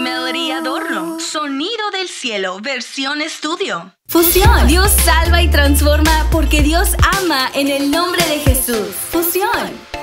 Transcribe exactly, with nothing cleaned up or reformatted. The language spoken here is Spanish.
Melody Adorno. Sonido del cielo, versión estudio. Fusión. Dios salva y transforma porque Dios ama en el nombre de Jesús. Fusión.